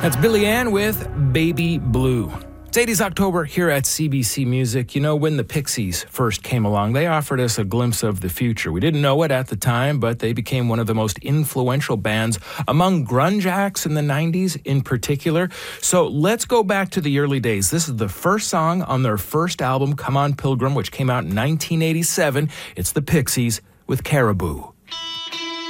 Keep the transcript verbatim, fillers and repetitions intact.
That's Billy Ann with Baby Blue. It's eighties October here at C B C Music. You know, when the Pixies first came along, they offered us a glimpse of the future. We didn't know it at the time, but they became one of the most influential bands among grunge acts in the nineties in particular. So let's go back to the early days. This is the first song on their first album, Come On Pilgrim, which came out in nineteen eighty-seven. It's the Pixies with Caribou.